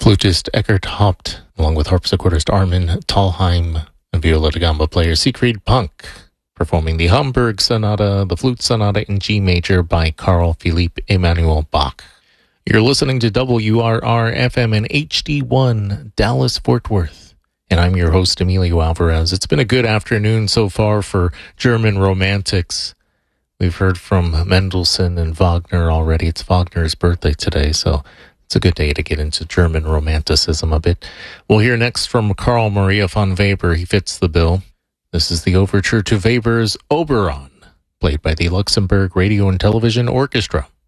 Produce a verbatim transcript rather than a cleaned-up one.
Flutist Eckhart Haupt, along with harpsichordist Armin Thalheim and viola da gamba player Siegfried Punk, performing the Hamburg Sonata, the Flute Sonata in G major by Carl Philipp Emanuel Bach. You're listening to W R R F M and H D one, Dallas, Fort Worth. And I'm your host, Emilio Alvarez. It's been a good afternoon so far for German romantics. We've heard from Mendelssohn and Wagner already. It's Wagner's birthday today, so it's a good day to get into German romanticism a bit. We'll hear next from Carl Maria von Weber. He fits the bill. This is the overture to Weber's Oberon, played by the Luxembourg Radio and Television Orchestra.